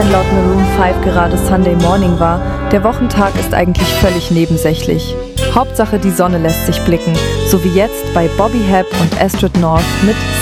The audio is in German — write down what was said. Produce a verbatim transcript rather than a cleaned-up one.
wenn laut Maroon fünf gerade Sunday Morning war, der Wochentag ist eigentlich völlig nebensächlich. Hauptsache die Sonne lässt sich blicken, so wie jetzt bei Bobby Hebb und Astrid North mit